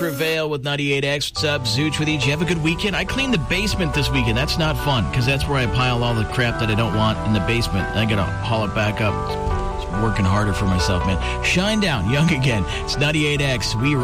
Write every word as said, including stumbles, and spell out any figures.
prevail with ninety-eight X. What's up, Zooch with you? Did you have a good weekend? I cleaned the basement this weekend. That's not fun, because that's where I pile all the crap that I don't want in the basement. I got to haul it back up. It's working harder for myself, man. Shine down, young again. It's ninety-eight X. We